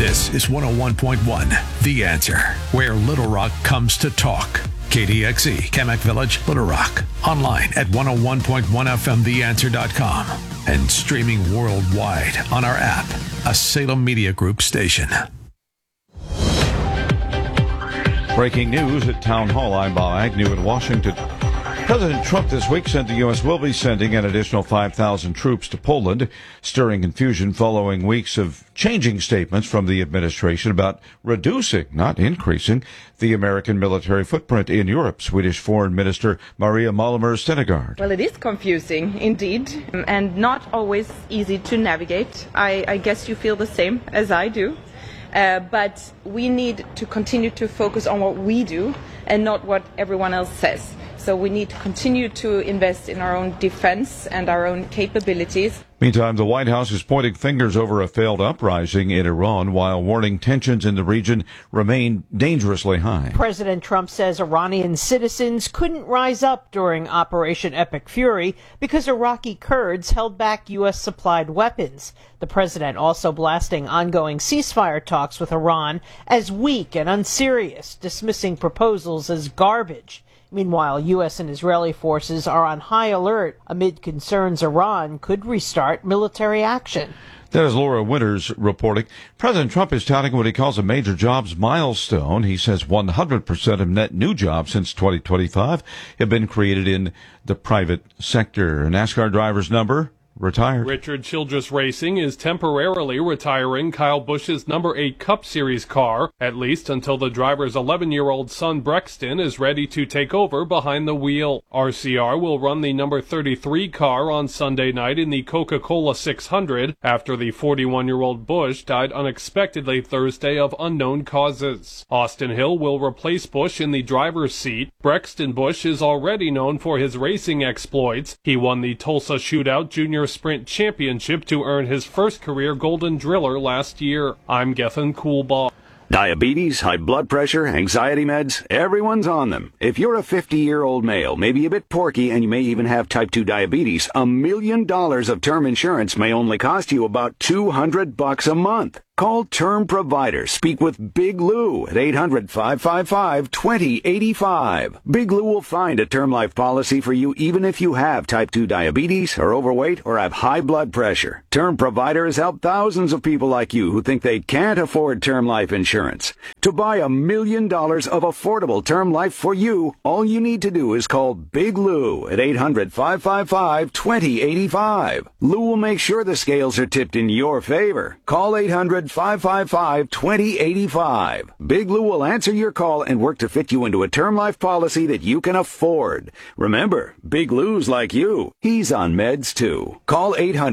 This is 101.1 The Answer, where Little Rock comes to talk. KDXE, Kamak Village, Little Rock. Online at 101.1fmtheanswer.com and streaming worldwide on our app, a Salem Media Group station. Breaking news at Town Hall. I'm Bob Agnew in Washington. President Trump this week said the U.S. will be sending an additional 5,000 troops to Poland, stirring confusion following weeks of changing statements from the administration about reducing, not increasing, the American military footprint in Europe. Swedish Foreign Minister Maria Malmer Stenegard. Well, it is confusing, indeed, and not always easy to navigate. I guess you feel the same as I do. But we need to continue to focus on what we do and not what everyone else says. So we need to continue to invest in our own defense and our own capabilities. Meantime, the White House is pointing fingers over a failed uprising in Iran while warning tensions in the region remain dangerously high. President Trump says Iranian citizens couldn't rise up during Operation Epic Fury because Iraqi Kurds held back U.S.-supplied weapons. The president also blasting ongoing ceasefire talks with Iran as weak and unserious, dismissing proposals as garbage. Meanwhile, U.S. and Israeli forces are on high alert amid concerns Iran could restart military action. That is Laura Winters reporting. President Trump is touting what he calls a major jobs milestone. He says 100% of net new jobs since 2025 have been created in the private sector. A NASCAR driver's number retired. Richard Childress Racing is temporarily retiring Kyle Busch's number 8 Cup Series car, at least until the driver's 11-year-old son Brexton is ready to take over behind the wheel. RCR will run the number 33 car on Sunday night in the Coca-Cola 600 after the 41-year-old Busch died unexpectedly Thursday of unknown causes. Austin Hill will replace Busch in the driver's seat. Brexton Busch is already known for his racing exploits. He won the Tulsa Shootout Junior Sprint Championship to earn his first career Golden Driller last year. I'm Gethin Coolbaugh. Diabetes, high blood pressure, anxiety meds, everyone's on them. If you're a 50-year-old male, maybe a bit porky, and you may even have type 2 diabetes, $1 million of term insurance may only cost you about $200 a month. Call Term Provider. Speak with Big Lou at 800-555-2085. Big Lou will find a term life policy for you even if you have type 2 diabetes, are overweight, or have high blood pressure. Term Provider has helped thousands of people like you who think they can't afford term life insurance. To buy $1 million of affordable term life for you, all you need to do is call Big Lou at 800-555-2085. Lou will make sure the scales are tipped in your favor. Call 800-555-2085. Big Lou will answer your call and work to fit you into a term life policy that you can afford. Remember, Big Lou's like you. He's on meds too. Call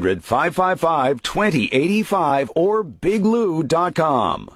800-555-2085 or biglou.com.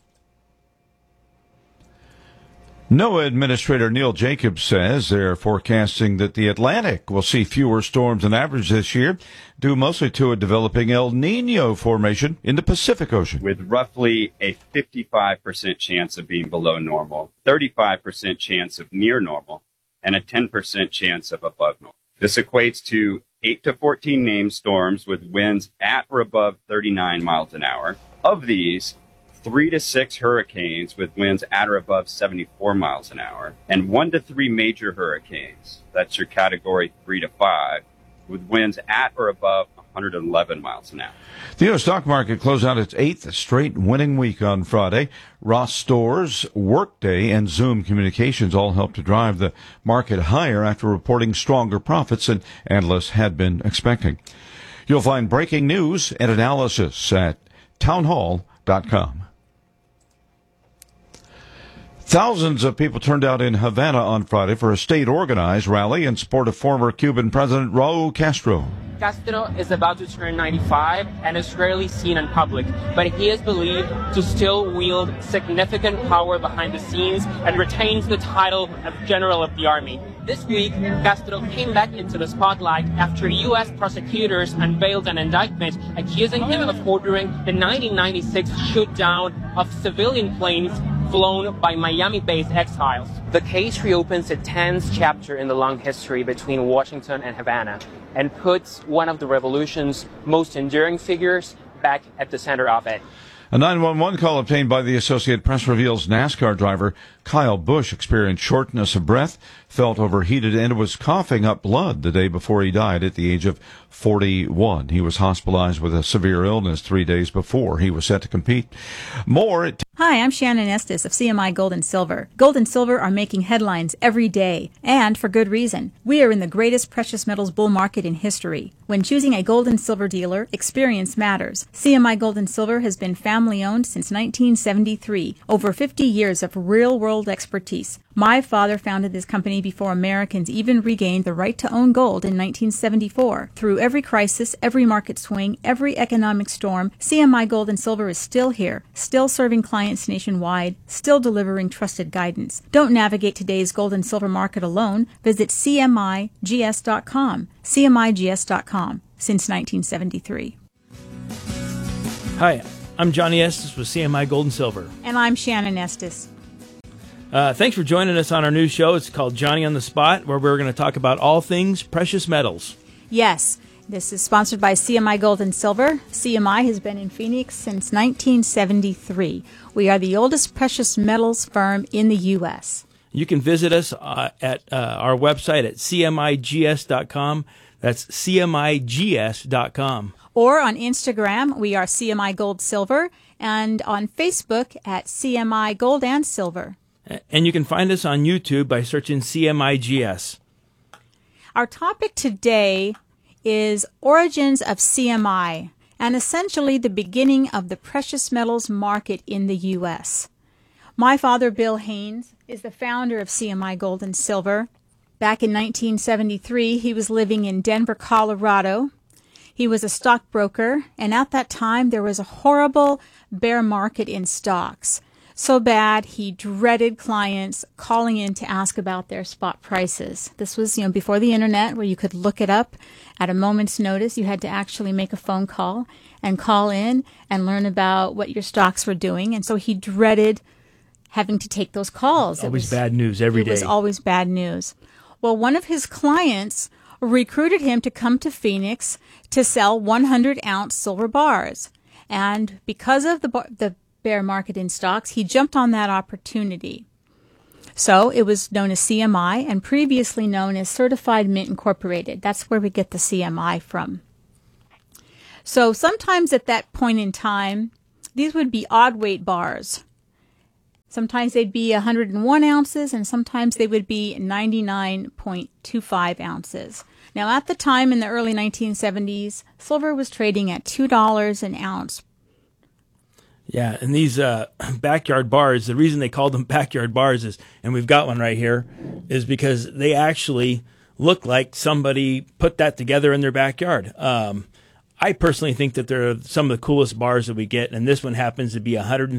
NOAA Administrator Neil Jacobs says they're forecasting that the Atlantic will see fewer storms than average this year, due mostly to a developing El Nino formation in the Pacific Ocean. With roughly a 55% chance of being below normal, 35% chance of near normal, and a 10% chance of above normal. This equates to 8 to 14 named storms with winds at or above 39 miles an hour. Of these, 3 to 6 hurricanes with winds at or above 74 miles an hour, and 1 to 3 major hurricanes. That's your category 3 to 5, with winds at or above 111 miles an hour. The U.S. stock market closed out its 8th straight winning week on Friday. Ross Stores, Workday, and Zoom Communications all helped to drive the market higher after reporting stronger profits than analysts had been expecting. You'll find breaking news and analysis at townhall.com. Thousands of people turned out in Havana on Friday for a state-organized rally in support of former Cuban President Raul Castro. Castro is about to turn 95 and is rarely seen in public, but he is believed to still wield significant power behind the scenes and retains the title of General of the Army. This week, Castro came back into the spotlight after U.S. prosecutors unveiled an indictment accusing him of ordering the 1996 shoot-down of civilian planes flown by Miami-based exiles. The case reopens a tense chapter in the long history between Washington and Havana and puts one of the revolution's most enduring figures back at the center of it. A 911 call obtained by the Associated Press reveals NASCAR driver Kyle Busch experienced shortness of breath, felt overheated, and was coughing up blood the day before he died at the age of 41. He was hospitalized with a severe illness 3 days before he was set to compete. More at Hi, I'm Shannon Estes of CMI Gold and Silver. Gold and Silver are making headlines every day, and for good reason. We are in the greatest precious metals bull market in history. When choosing a gold and silver dealer, experience matters. CMI Gold and Silver has been family-owned since 1973, over 50 years of real-world expertise. My father founded this company before Americans even regained the right to own gold in 1974. Through every crisis, every market swing, every economic storm, CMI Gold and Silver is still here, still serving clients nationwide, still delivering trusted guidance. Don't navigate today's gold and silver market alone. Visit CMIGS.com. CMIGS.com since 1973. Hi, I'm Johnny Estes with CMI Gold and Silver. And I'm Shannon Estes. Thanks for joining us on our new show. It's called Johnny on the Spot, where we're going to talk about all things precious metals. Yes, this is sponsored by CMI Gold and Silver. CMI has been in Phoenix since 1973. We are the oldest precious metals firm in the U.S. You can visit us at our website at CMIGS.com. That's CMIGS.com. Or on Instagram, we are CMI Gold Silver, and on Facebook at CMI Gold and Silver. And you can find us on YouTube by searching CMIGS. Our topic today is origins of CMI, and essentially the beginning of the precious metals market in the U.S. My father, Bill Haynes, is the founder of CMI Gold and Silver. Back in 1973, he was living in Denver, Colorado. He was a stockbroker, and at that time there was a horrible bear market in stocks. So bad, he dreaded clients calling in to ask about their spot prices. This was, before the internet, where you could look it up at a moment's notice. You had to actually make a phone call and call in and learn about what your stocks were doing. And so he dreaded having to take those calls. Always bad news every day. It was always bad news. Well, one of his clients recruited him to come to Phoenix to sell 100-ounce silver bars. And because of the bear market in stocks, he jumped on that opportunity. So it was known as CMI and previously known as Certified Mint Incorporated. That's where we get the CMI from. So sometimes at that point in time, these would be odd weight bars. Sometimes they'd be 101 ounces and sometimes they would be 99.25 ounces. Now at the time in the early 1970s, silver was trading at $2 an ounce. Yeah, and these backyard bars, the reason they called them backyard bars is, and we've got one right here, is because they actually look like somebody put that together in their backyard. I personally think that they're some of the coolest bars that we get, and this one happens to be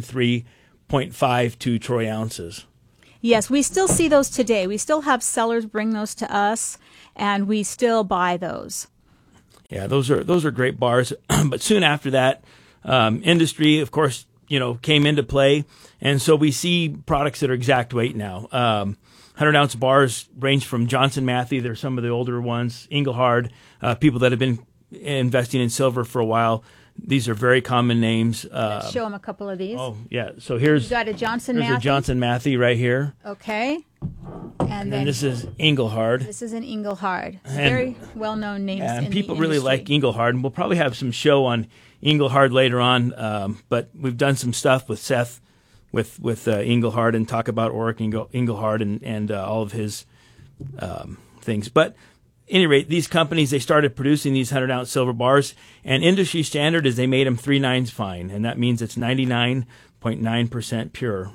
103.52 troy ounces. Yes, we still see those today. We still have sellers bring those to us, and we still buy those. Yeah, those are great bars. But soon after that, industry, of course, came into play, and so we see products that are exact weight now. 100-ounce bars range from Johnson Matthey. They're some of the older ones. Engelhard, people that have been investing in silver for a while. These are very common names. Let's show them a couple of these. Oh, yeah. So here's you got a Johnson Matthey. A Johnson Matthey right here. Okay. And then this is Engelhard. This is an Engelhard. Very well-known names in the industry. And people really like Engelhard, and we'll probably have some show on Engelhard later on. But we've done some stuff with Seth with Engelhard and talk about Oric Engelhard and all of his things. But at any rate, these companies, they started producing these 100-ounce silver bars, and industry standard is they made them 3 nines fine, and that means it's 99.9% pure.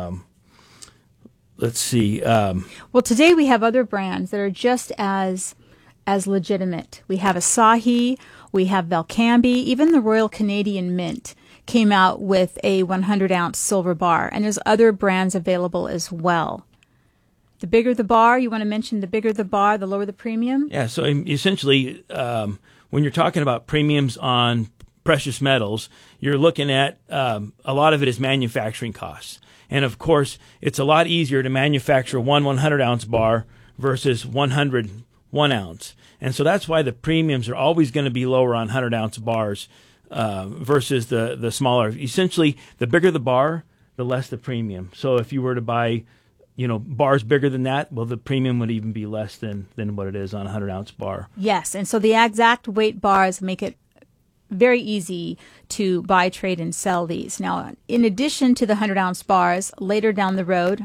Let's see. Well, today we have other brands that are just as legitimate. We have Asahi, we have Belcambi, even the Royal Canadian Mint came out with a 100-ounce silver bar, and there's other brands available as well. The bigger the bar, you want to mention the bigger the bar, the lower the premium? Yeah, so essentially, when you're talking about premiums on precious metals, you're looking at a lot of it is manufacturing costs. And of course, it's a lot easier to manufacture one 100-ounce bar versus 100 1-ounce. And so that's why the premiums are always going to be lower on 100-ounce bars versus the smaller. Essentially, the bigger the bar, the less the premium. So if you were to buy, bars bigger than that, well, the premium would even be less than what it is on a 100-ounce bar. Yes, and so the exact weight bars make it very easy to buy, trade, and sell these. Now, in addition to the 100-ounce bars, later down the road,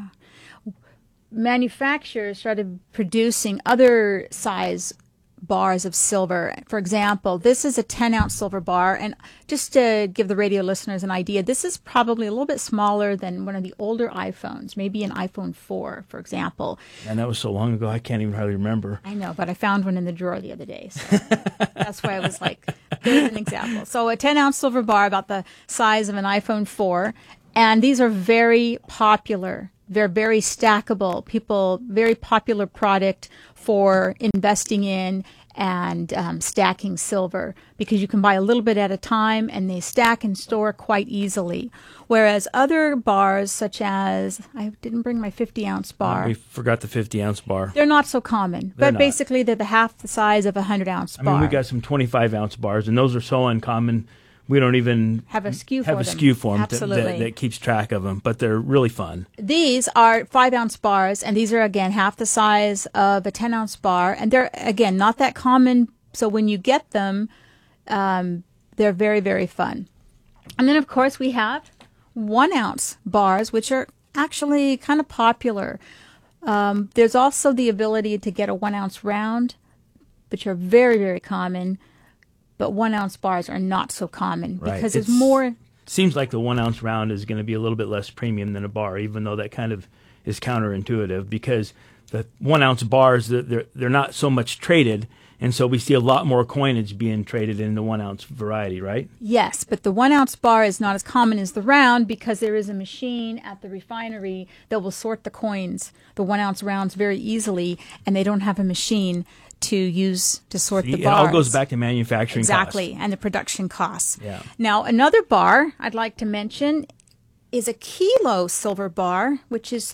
manufacturers started producing other size bars of silver. For example, this is a 10-ounce silver bar, and just to give the radio listeners an idea, this is probably a little bit smaller than one of the older iPhones, maybe an iPhone 4, for example. And that was so long ago, I can't even hardly remember. I know, but I found one in the drawer the other day, so that's why I was like, there's an example. So a 10-ounce silver bar about the size of an iPhone 4, and these are very popular. They're very stackable. Very popular product for investing in and stacking silver, because you can buy a little bit at a time and they stack and store quite easily. Whereas other bars, such as, I didn't bring my 50-ounce bar. We forgot the 50-ounce bar. They're not so common, but basically they're the half the size of a 100-ounce bar. I mean, we got some 25-ounce bars, and those are so uncommon. We don't even have a SKU for them that keeps track of them, but they're really fun. These are 5-ounce bars, and these are, again, half the size of a 10-ounce bar, and they're, again, not that common, so when you get them, they're very, very fun. And then, of course, we have 1-ounce bars, which are actually kind of popular. There's also the ability to get a 1-ounce round, which are very, very common. But 1-ounce bars are not so common because it's more. Seems like the 1-ounce round is going to be a little bit less premium than a bar, even though that kind of is counterintuitive, because the 1-ounce bars, they're not so much traded, and so we see a lot more coinage being traded in the 1-ounce variety, right? Yes, but the 1-ounce bar is not as common as the round because there is a machine at the refinery that will sort the coins, the 1-ounce rounds, very easily, and they don't have a machine to use to sort the bars. It all goes back to manufacturing exactly, costs. And the production costs. Yeah. Now, another bar I'd like to mention is a kilo silver bar, which is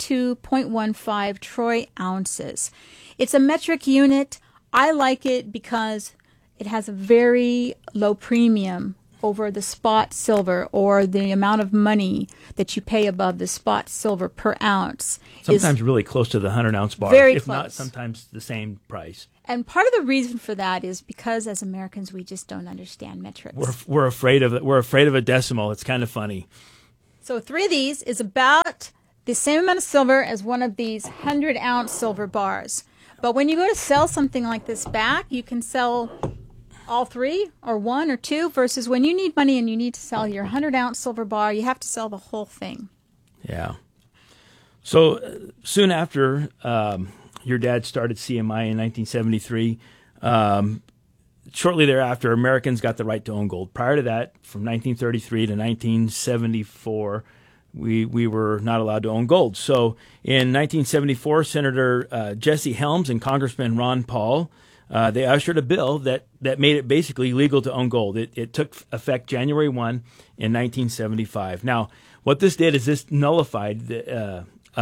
32.15 troy ounces. It's a metric unit. I like it because it has a very low premium over the spot silver, or the amount of money that you pay above the spot silver per ounce. Sometimes really close to the 100-ounce bar, if close. Not sometimes the same price. And part of the reason for that is because as Americans we just don't understand metrics. We're afraid of it. We're afraid of a decimal. It's kind of funny. So 3 of these is about the same amount of silver as one of these 100-ounce silver bars. But when you go to sell something like this back, you can sell all 3 or 1 or 2, versus when you need money and you need to sell your 100-ounce silver bar, you have to sell the whole thing. Yeah. So soon after your dad started CMI in 1973, shortly thereafter, Americans got the right to own gold. Prior to that, from 1933 to 1974, we were not allowed to own gold. So in 1974, Senator Jesse Helms and Congressman Ron Paul, they ushered a bill that made it basically legal to own gold. It took effect January 1 in 1975. Now, what this did is this nullified the,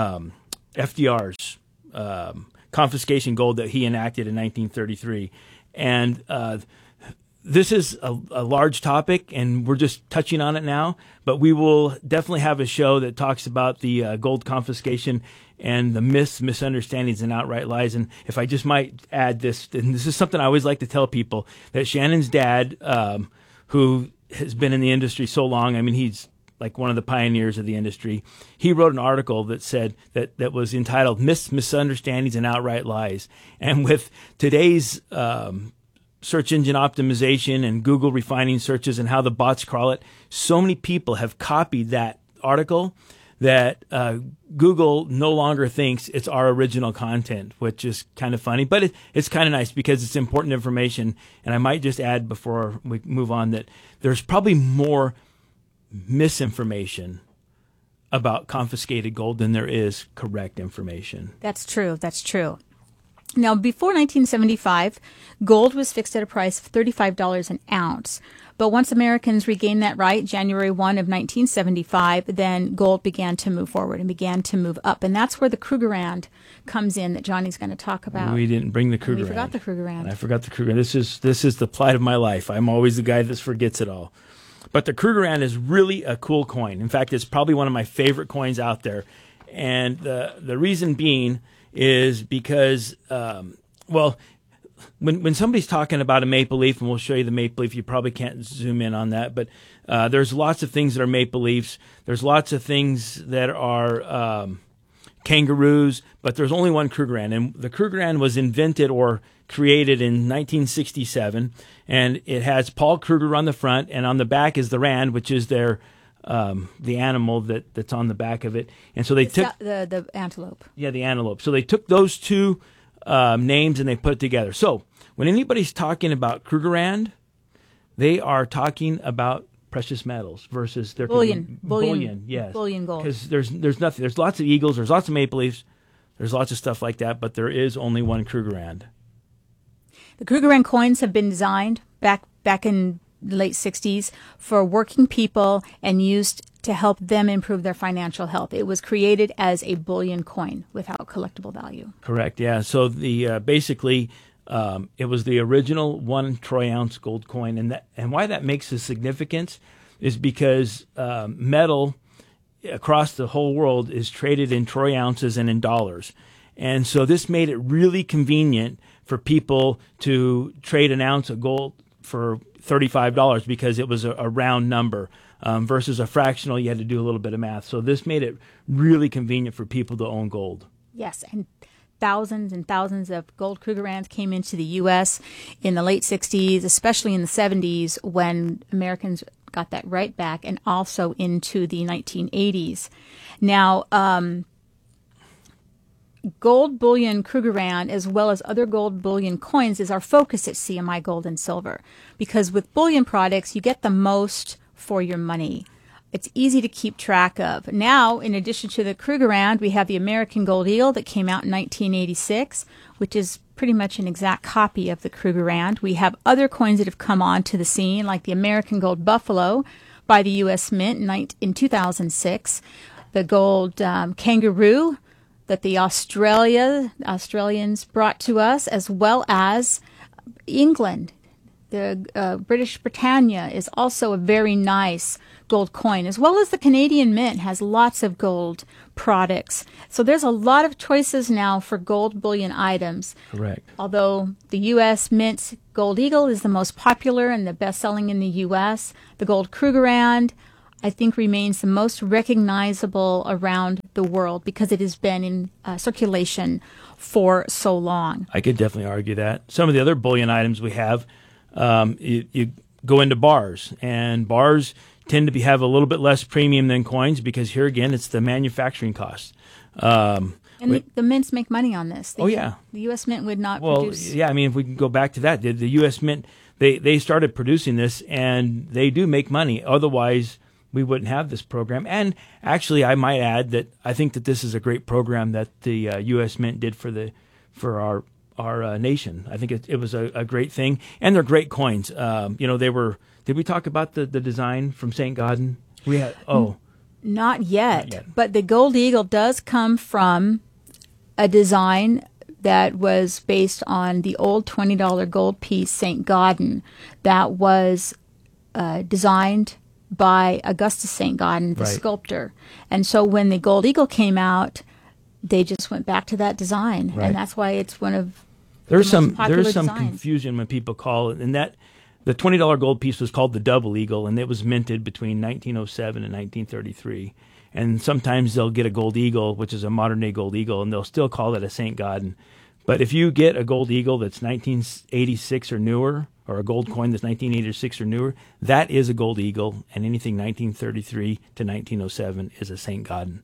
FDR's confiscation gold that he enacted in 1933. And this is a large topic, and we're just touching on it now, but we will definitely have a show that talks about the gold confiscation and the myths, misunderstandings, and outright lies. And if I just might add this, and this is something I always like to tell people, that Shannon's dad, who has been in the industry so long, I mean, he's like one of the pioneers of the industry, he wrote an article that said that was entitled Myths, Misunderstandings, and Outright Lies. And with today's search engine optimization and Google refining searches and how the bots crawl it, so many people have copied that article that Google no longer thinks it's our original content, which is kind of funny. But it's kind of nice because it's important information. And I might just add before we move on that there's probably more misinformation about confiscated gold than there is correct information. That's true. That's true. Now, before 1975, gold was fixed at a price of $35 an ounce. But once Americans regained that right, January 1 of 1975, then gold began to move forward and began to move up. And that's where the Krugerrand comes in that Johnny's going to talk about. We didn't bring the Krugerrand. We forgot the Krugerrand. I forgot the Krugerrand. This is the plight of my life. I'm always the guy that forgets it all. But the Krugerrand is really a cool coin. In fact, it's probably one of my favorite coins out there. And the reason being is because, when somebody's talking about a maple leaf, and we'll show you the maple leaf, you probably can't zoom in on that, but there's lots of things that are maple leafs. There's lots of things that are kangaroos, but there's only one Krugerrand. And the Krugerrand was invented or created in 1967, and it has Paul Kruger on the front, and on the back is the rand, which is their the animal that's on the back of it. And so they took the antelope. Yeah, the antelope. So they took those two names and they put it together. So when anybody's talking about Krugerrand, they are talking about precious metals versus their bullion, yes, bullion gold. Because there's nothing. There's lots of eagles. There's lots of maple leafs. There's lots of stuff like that, but there is only one Krugerrand. The Krugerrand coins have been designed back in the late 60s for working people and used to help them improve their financial health. It was created as a bullion coin without collectible value. Correct, yeah. So the basically it was the original 1 troy ounce gold coin, and why that makes a significance is because metal across the whole world is traded in troy ounces and in dollars. And so this made it really convenient for people to trade an ounce of gold for $35 because it was a round number versus a fractional. You had to do a little bit of math. So this made it really convenient for people to own gold. Yes, and thousands and thousands of gold Krugerrands came into the U.S. in the late 60s, especially in the 70s when Americans got that right back, and also into the 1980s. Now, gold bullion Krugerrand, as well as other gold bullion coins, is our focus at CMI Gold and Silver, because with bullion products, you get the most for your money. It's easy to keep track of. Now, in addition to the Krugerrand, we have the American Gold Eagle that came out in 1986, which is pretty much an exact copy of the Krugerrand. We have other coins that have come on to the scene, like the American Gold Buffalo by the U.S. Mint in 2006, the gold Kangaroo that the Australians brought to us, as well as England. The British Britannia is also a very nice gold coin, as well as the Canadian Mint has lots of gold products. So there's a lot of choices now for gold bullion items. Correct. Although the U.S. Mint's Gold Eagle is the most popular and the best-selling in the U.S., the Gold Krugerrand, I think, remains the most recognizable around the world because it has been in circulation for so long. I could definitely argue that. Some of the other bullion items we have, you go into bars, and bars tend to have a little bit less premium than coins because here again, it's the manufacturing cost. And the mints make money on this. The U.S. Mint would not produce. Well, yeah, I mean, if we can go back to that, the U.S. Mint, they started producing this, and they do make money. Otherwise, we wouldn't have this program. And actually, I might add that I think that this is a great program that the U.S. Mint did for our nation. I think it was a great thing, and they're great coins. They were. Did we talk about the design from St. Gaudens? We had Not yet. But the Gold Eagle does come from a design that was based on the old $20 gold piece St. Gaudens that was designed by Augustus St. Gaudens, the sculptor. And so when the Gold Eagle came out, they just went back to that design, and that's why it's one of there's the most popular some designs. Confusion when people call it, and that the $20 gold piece was called the Double Eagle, and it was minted between 1907 and 1933. And sometimes they'll get a Gold Eagle, which is a modern day Gold Eagle, and they'll still call it a St. Gaudens. But if you get a Gold Eagle that's 1986 or newer, or a gold coin that's 1986 or newer, that is a Gold Eagle, and anything 1933 to 1907 is a St. Gaudens.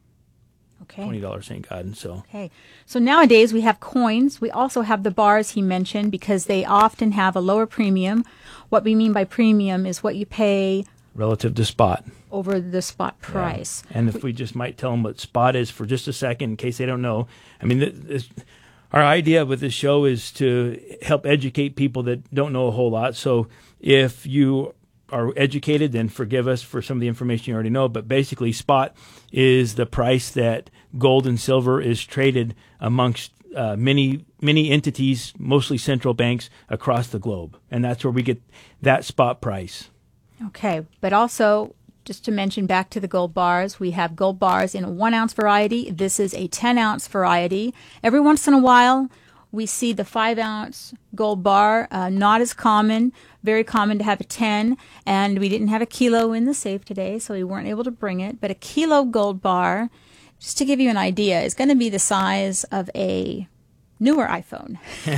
Okay. $20 St. Gaudens. So nowadays we have coins. We also have the bars he mentioned because they often have a lower premium. What we mean by premium is what you pay relative to spot. Over the spot price. Yeah. And if we just might tell them what spot is for just a second in case they don't know. I mean, our idea with this show is to help educate people that don't know a whole lot. So if you are educated, then forgive us for some of the information you already know. But basically, spot is the price that gold and silver is traded amongst many entities, mostly central banks across the globe. And that's where we get that spot price. Okay, but also, just to mention back to the gold bars, we have gold bars in a 1 ounce variety. This is a 10 ounce variety. Every once in a while, we see the 5 ounce gold bar, not as common, very common to have a 10. And we didn't have a kilo in the safe today, so we weren't able to bring it. But a kilo gold bar, just to give you an idea, is going to be the size of a newer iPhone.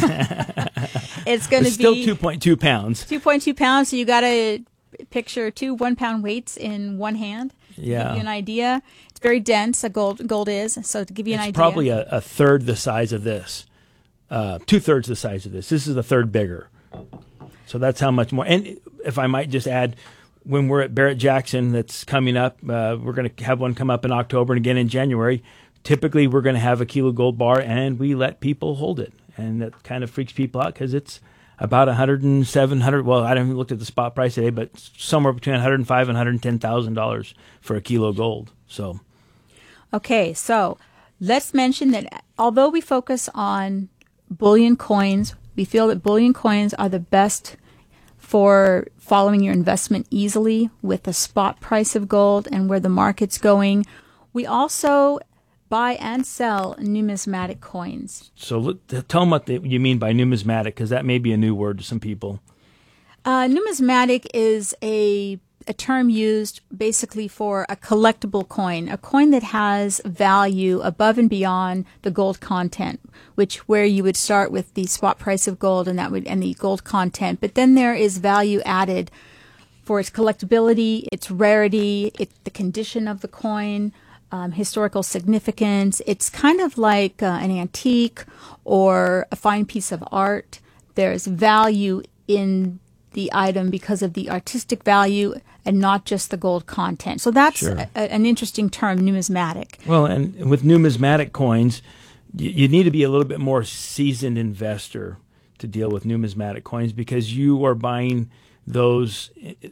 It's going to be still 2.2 pounds. 2.2 pounds, so you got to picture 2 1-pound weights in one hand. Yeah. To give you an idea. It's very dense, gold is. So to give you an idea. It's probably a third the size of this. 2/3 the size of this. This is a third bigger. So that's how much more. And if I might just add, when we're at Barrett-Jackson, that's coming up, we're going to have one come up in October and again in January. Typically, we're going to have a kilo gold bar, and we let people hold it. And that kind of freaks people out because it's about $107,000. Well, I haven't looked at the spot price today, but somewhere between $105,000 and $110,000 for a kilo gold. So, okay, so let's mention that although we focus on bullion coins, we feel that bullion coins are the best for following your investment easily with the spot price of gold and where the market's going. We also buy and sell numismatic coins. So tell them what you mean by numismatic, because that may be a new word to some people. Numismatic is a term used basically for a collectible coin, a coin that has value above and beyond the gold content, where you would start with the spot price of gold and the gold content, but then there is value added for its collectability, its rarity, the condition of the coin, historical significance. It's kind of like an antique or a fine piece of art. There's value in the item because of the artistic value and not just the gold content. So that's sure. An interesting term, numismatic. Well, and with numismatic coins, you need to be a little bit more seasoned investor to deal with numismatic coins because you are buying those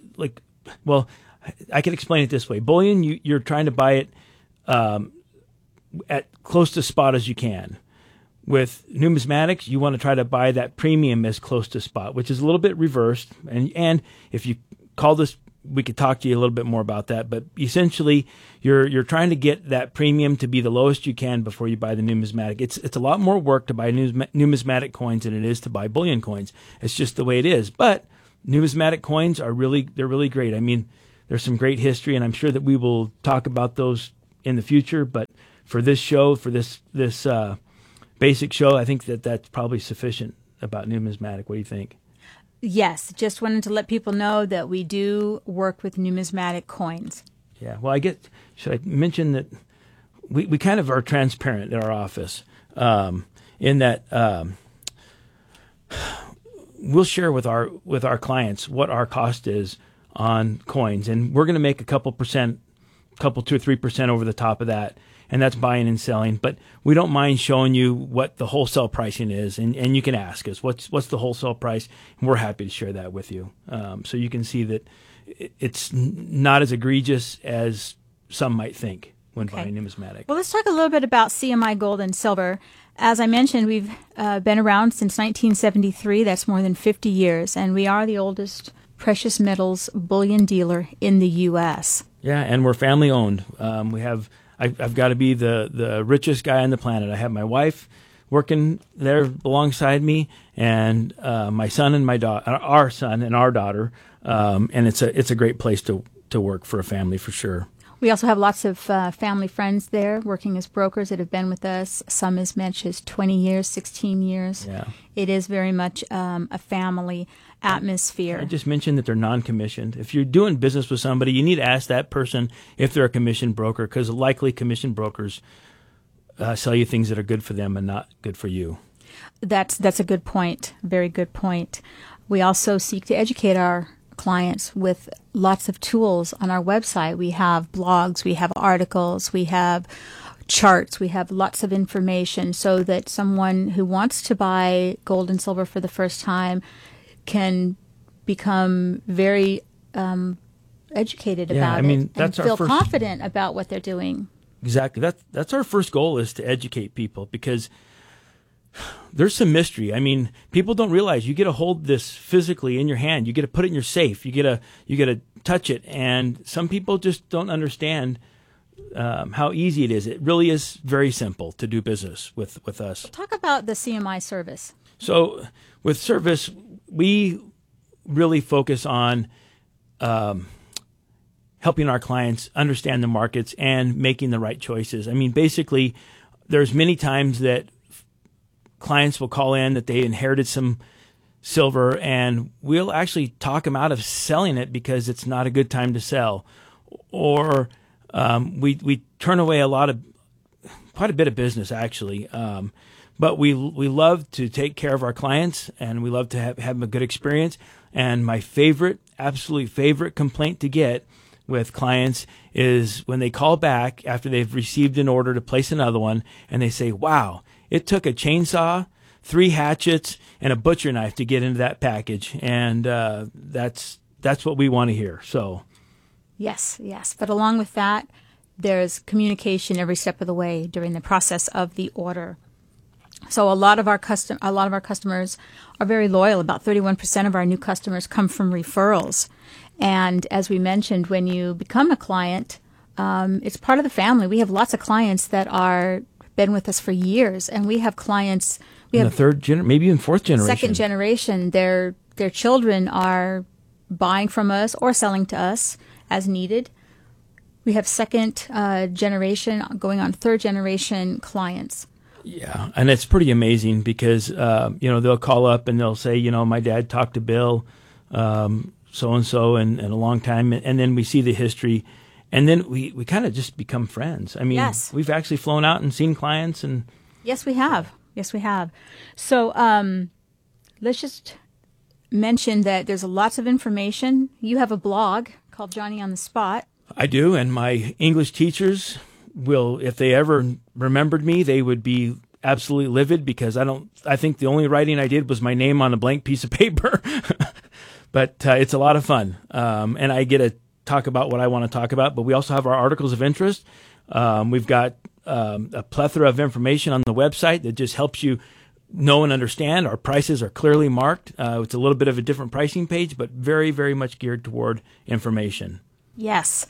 I can explain it this way. Bullion, you're trying to buy it at close to spot as you can. With numismatics, you want to try to buy that premium as close to spot, which is a little bit reversed. And if you call this, we could talk to you a little bit more about that. But essentially, you're trying to get that premium to be the lowest you can before you buy the numismatic. It's a lot more work to buy numismatic coins than it is to buy bullion coins. It's just the way it is. But numismatic coins they're really great. I mean, there's some great history, and I'm sure that we will talk about those in the future. But for this show, for this basic show, I think that's probably sufficient about numismatic. What do you think? Yes, just wanted to let people know that we do work with numismatic coins. Yeah, well, should I mention that we kind of are transparent in our office in that we'll share with our clients what our cost is on coins, and we're going to make a couple 2 or 3% over the top of that. And that's buying and selling. But we don't mind showing you what the wholesale pricing is. And you can ask us, what's the wholesale price? And we're happy to share that with you. So you can see that it's not as egregious as some might think when buying numismatic. Well, let's talk a little bit about CMI Gold and Silver. As I mentioned, we've been around since 1973. That's more than 50 years. And we are the oldest precious metals bullion dealer in the U.S. Yeah, and we're family owned. I've got to be the richest guy on the planet. I have my wife working there alongside me, and my son and our son and our daughter, and it's a great place to work for a family for sure. We also have lots of family friends there working as brokers that have been with us. Some as much as 20 years, 16 years. Yeah. It is very much a family atmosphere. I just mentioned that they're non-commissioned. If you're doing business with somebody, you need to ask that person if they're a commissioned broker, because likely commissioned brokers sell you things that are good for them and not good for you. That's a good point. Very good point. We also seek to educate our clients with lots of tools on our website. We have blogs, we have articles, we have charts, we have lots of information so that someone who wants to buy gold and silver for the first time can become very educated Yeah, about I mean, it that's and our feel first- confident about what they're doing. Exactly. That's our first goal, is to educate people, because there's some mystery. I mean, people don't realize you get to hold this physically in your hand. You get to put it in your safe. You get to touch it, and some people just don't understand how easy it is. It really is very simple to do business with us. Talk about the CMI service. So with service, we really focus on helping our clients understand the markets and making the right choices. I mean, basically, there's many times that clients will call in that they inherited some silver, and we'll actually talk them out of selling it because it's not a good time to sell. Or we turn away quite a bit of business, actually. But we love to take care of our clients, and we love to have a good experience. And my absolute favorite complaint to get with clients is when they call back after they've received an order to place another one, and they say, wow, it took a chainsaw, 3 hatchets, and a butcher knife to get into that package. And that's what we want to hear. So, Yes. But along with that, there's communication every step of the way during the process of the order. So a lot of our customers are very loyal. About 31% of our new customers come from referrals. And as we mentioned, when you become a client, it's part of the family. We have lots of clients that are been with us for years, and we have clients. We have the maybe even fourth generation. Second generation. Their children are buying from us or selling to us as needed. We have second generation going on third generation clients. Yeah, and it's pretty amazing because they'll call up and they'll say, my dad talked to Bill, so and so, and a long time, and then we see the history, and then we kind of just become friends. I mean, yes. We've actually flown out and seen clients, and yes, we have. So let's just mention that there's lots of information. You have a blog called Johnny on the Spot. I do, and my English teachers will, if they ever remembered me, they would be absolutely livid, because I think the only writing I did was my name on a blank piece of paper. But it's a lot of fun, and I get to talk about what I want to talk about. But we also have our articles of interest. We've got a plethora of information on the website that just helps you know and understand. Our prices are clearly marked. It's a little bit of a different pricing page, but very, very much geared toward information. Yes.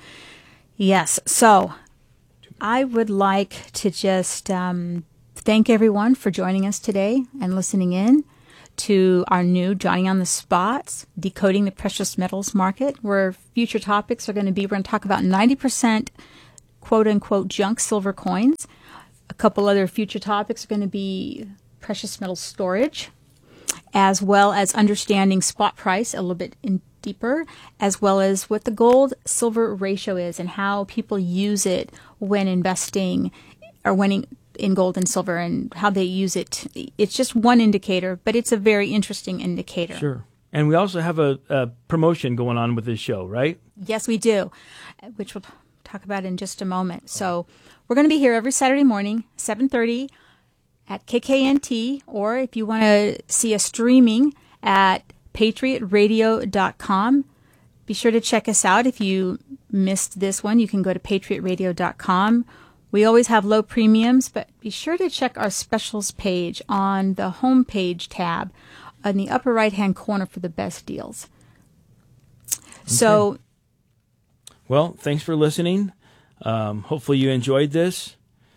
So I would like to just thank everyone for joining us today and listening in to our new Johnny on the Spots, Decoding the Precious Metals Market, where future topics are going to be, we're going to talk about 90% quote-unquote junk silver coins. A couple other future topics are going to be precious metal storage, as well as understanding spot price a little bit deeper, as well as what the gold-silver ratio is and how people use it when investing or when in gold and silver, and how they use it. It's just one indicator, but it's a very interesting indicator. Sure. And we also have a promotion going on with this show, right? Yes, we do, which we'll talk about in just a moment. So we're going to be here every Saturday morning, 7:30 at KKNT, or if you want to see us streaming at patriotradio.com. Be sure to check us out. If you missed this one, you can go to patriotradio.com. We always have low premiums, but be sure to check our specials page on the homepage tab in the upper right-hand corner for the best deals. Okay. So, well, thanks for listening. Hopefully you enjoyed this.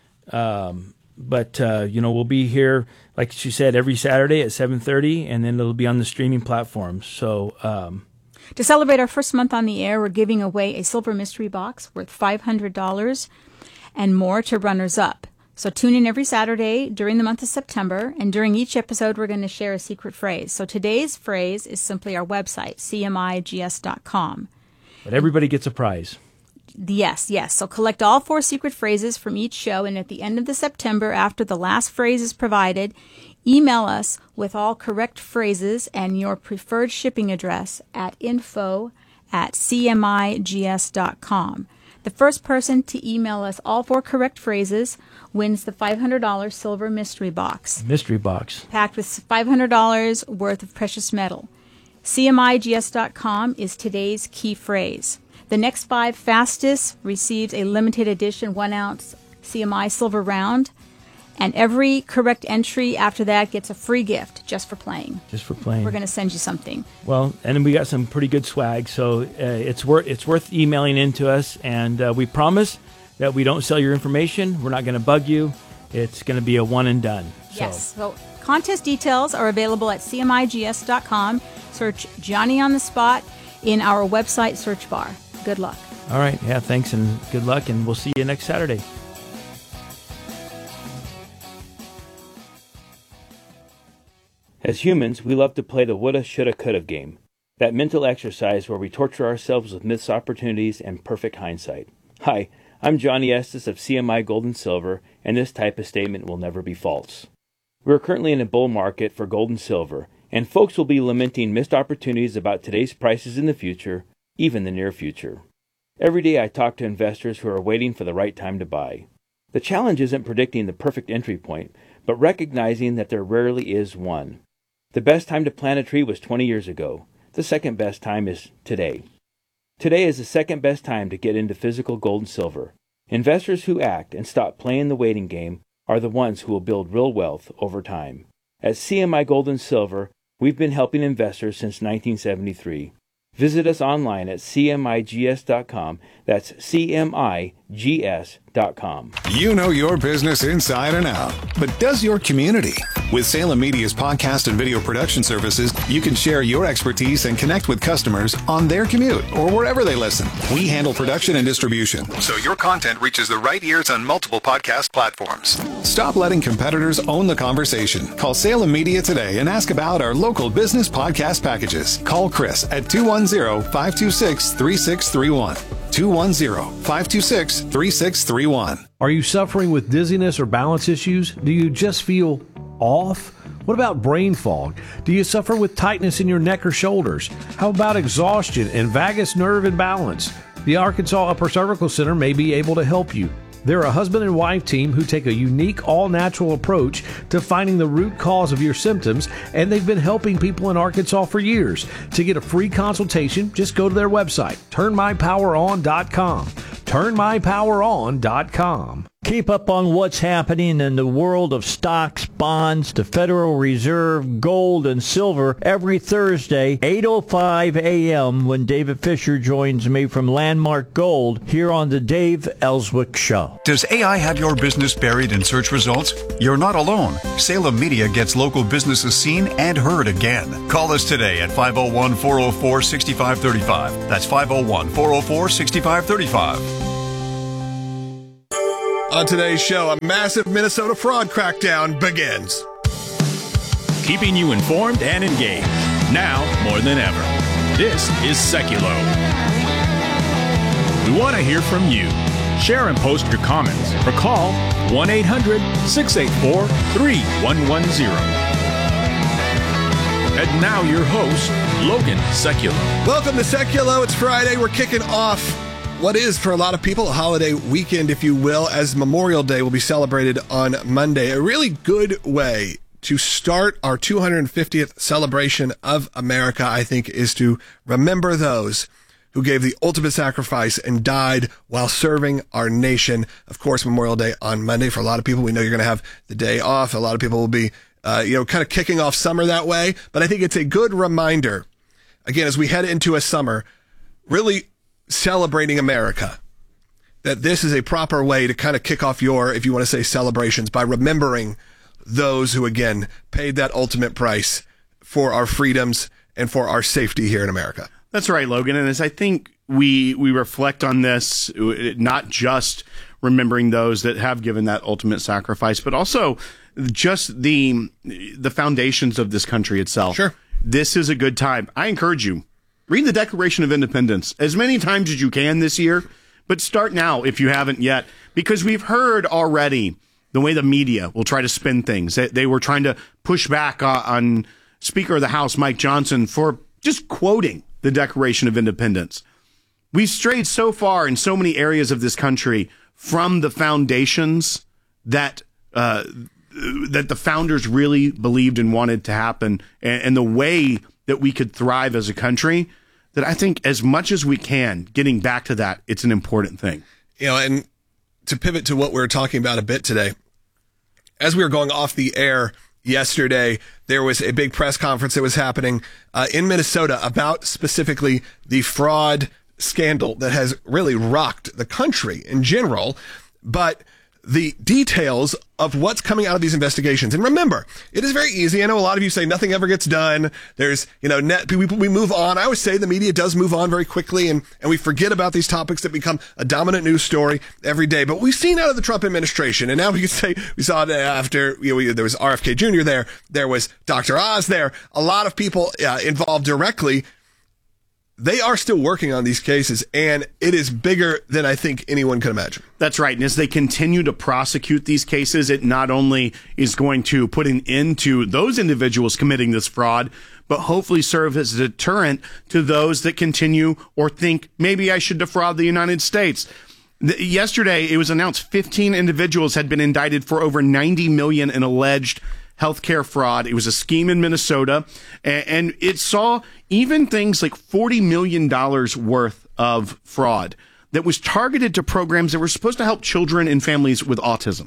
But we'll be here, like she said, every Saturday at 7:30, and then it'll be on the streaming platforms. So, to celebrate our first month on the air, we're giving away a silver mystery box worth $500 and more to runners-up. So tune in every Saturday during the month of September, and during each episode, we're going to share a secret phrase. So today's phrase is simply our website, cmigs.com. But everybody gets a prize. Yes. So collect all 4 secret phrases from each show, and at the end of the September, after the last phrase is provided, email us with all correct phrases and your preferred shipping address at info@cmigs.com. The first person to email us all 4 correct phrases wins the $500 silver mystery box. Mystery box. Packed with $500 worth of precious metal. CMIGS.com is today's key phrase. The next 5 fastest receives a limited edition 1-ounce CMI silver round, and every correct entry after that gets a free gift just for playing. Just for playing. We're going to send you something. Well, and we got some pretty good swag, so it's worth emailing in to us, and we promise that we don't sell your information. We're not going to bug you. It's going to be a one and done. Yes. So contest details are available at CMIGS.com. Search Johnny on the Spot in our website search bar. Good luck. All right. Yeah, thanks and good luck, and we'll see you next Saturday. As humans, we love to play the woulda, shoulda, coulda game. That mental exercise where we torture ourselves with missed opportunities and perfect hindsight. Hi, I'm Johnny Estes of CMI Gold and Silver, and this type of statement will never be false. We're currently in a bull market for gold and silver, and folks will be lamenting missed opportunities about today's prices in the future, even the near future. Every day I talk to investors who are waiting for the right time to buy. The challenge isn't predicting the perfect entry point, but recognizing that there rarely is one. The best time to plant a tree was 20 years ago. The second best time is today. Today is the second best time to get into physical gold and silver. Investors who act and stop playing the waiting game are the ones who will build real wealth over time. At CMI Gold and Silver, we've been helping investors since 1973. Visit us online at CMIGS.com. That's CMIGS.com. You know your business inside and out, but does your community? With Salem Media's podcast and video production services, you can share your expertise and connect with customers on their commute or wherever they listen. We handle production and distribution, so your content reaches the right ears on multiple podcast platforms. Stop letting competitors own the conversation. Call Salem Media today and ask about our local business podcast packages. Call Chris at 210-526-3631. 210-526-3631. Are you suffering with dizziness or balance issues? Do you just feel off? What about brain fog? Do you suffer with tightness in your neck or shoulders? How about exhaustion and vagus nerve imbalance? The Arkansas Upper Cervical Center may be able to help you. They're a husband and wife team who take a unique, all-natural approach to finding the root cause of your symptoms, and they've been helping people in Arkansas for years. To get a free consultation, just go to their website, turnmypoweron.com. turnmypoweron.com. Keep up on what's happening in the world of stocks, bonds, the Federal Reserve, gold, and silver every Thursday, 8:05 a.m. when David Fisher joins me from Landmark Gold here on the Dave Ellswick Show. Does AI have your business buried in search results? You're not alone. Salem Media gets local businesses seen and heard again. Call us today at 501-404-6535. That's 501-404-6535. On today's show, a massive Minnesota fraud crackdown begins. Keeping you informed and engaged, now more than ever. This is Seculo. We want to hear from you. Share and post your comments or call 1-800-684-3110. And now your host, Logan Seculo. Welcome to Seculo. It's Friday. We're kicking off what is, for a lot of people, a holiday weekend, if you will, as Memorial Day will be celebrated on Monday. A really good way to start our 250th celebration of America, I think, is to remember those who gave the ultimate sacrifice and died while serving our nation. Of course, Memorial Day on Monday. For a lot of people, we know you're going to have the day off. A lot of people will be, kind of kicking off summer that way. But I think it's a good reminder, again, as we head into a summer, really celebrating America, that this is a proper way to kind of kick off your, if you want to say, celebrations by remembering those who, again, paid that ultimate price for our freedoms and for our safety here in America. That's right, Logan. And as I think we reflect on this, not just remembering those that have given that ultimate sacrifice, but also just the foundations of this country itself. Sure. This is a good time. I encourage you, read the Declaration of Independence as many times as you can this year, but start now if you haven't yet, because we've heard already the way the media will try to spin things. They were trying to push back on Speaker of the House, Mike Johnson, for just quoting the Declaration of Independence. We've strayed so far in so many areas of this country from the foundations that the founders really believed and wanted to happen, and the way that we could thrive as a country, that I think as much as we can, getting back to that, it's an important thing. And to pivot to what we were talking about a bit today, as we were going off the air yesterday, there was a big press conference that was happening in Minnesota about specifically the fraud scandal that has really rocked the country in general, but the details of what's coming out of these investigations. And remember, it is very easy. I know a lot of you say nothing ever gets done. There's, we move on. I always say the media does move on very quickly, and we forget about these topics that become a dominant news story every day. But we've seen out of the Trump administration, and now we can say we saw it after, there was RFK Jr. there was Dr. Oz there, a lot of people involved directly. They are still working on these cases, and it is bigger than I think anyone could imagine. That's right. And as they continue to prosecute these cases, it not only is going to put an end to those individuals committing this fraud, but hopefully serve as a deterrent to those that continue or think, maybe I should defraud the United States. Yesterday, it was announced 15 individuals had been indicted for over $90 million in alleged healthcare fraud. It was a scheme in Minnesota, and it saw even things like $40 million worth of fraud that was targeted to programs that were supposed to help children and families with autism.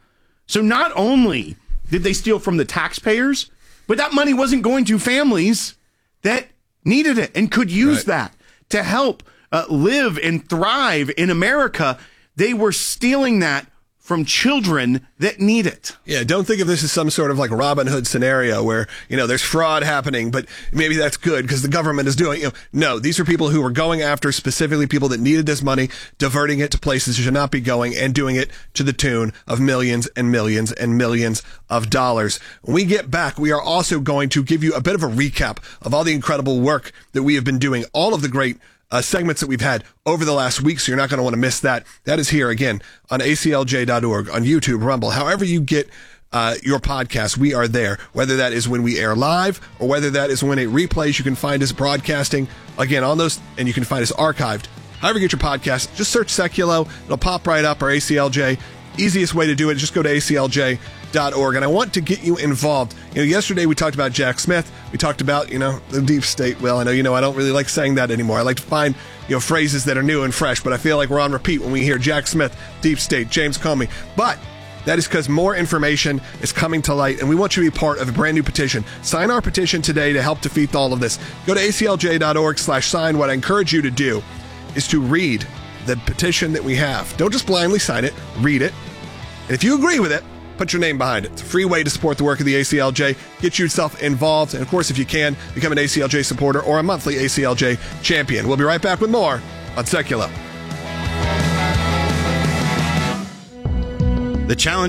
So not only did they steal from the taxpayers, but that money wasn't going to families that needed it and could use that to help live and thrive in America. They were stealing that from children that need it. Yeah, don't think of this as some sort of like Robin Hood scenario where, there's fraud happening, but maybe that's good because the government is doing it. No, these are people who were going after specifically people that needed this money, diverting it to places it should not be going, and doing it to the tune of millions and millions and millions of dollars. When we get back, we are also going to give you a bit of a recap of all the incredible work that we have been doing, all of the great segments that we've had over the last week, so you're not going to want to miss that. That is here, again, on aclj.org, on YouTube, Rumble, however you get your podcast, we are there. Whether that is when we air live or whether that is when it replays, you can find us broadcasting, again, on those, and you can find us archived. However you get your podcast, just search Seculo. It'll pop right up, or ACLJ. Easiest way to do it is just go to aclj.org. And I want to get you involved. Yesterday we talked about Jack Smith. We talked about, the deep state. Well, I know, I don't really like saying that anymore. I like to find, phrases that are new and fresh, but I feel like we're on repeat when we hear Jack Smith, deep state, James Comey. But that is because more information is coming to light, and we want you to be part of a brand new petition. Sign our petition today to help defeat all of this. Go to aclj.org/sign. What I encourage you to do is to read the petition that we have. Don't just blindly sign it, read it. And if you agree with it, put your name behind it. It's a free way to support the work of the ACLJ. Get yourself involved. And of course, if you can, become an ACLJ supporter or a monthly ACLJ champion. We'll be right back with more on Seculo. The challenge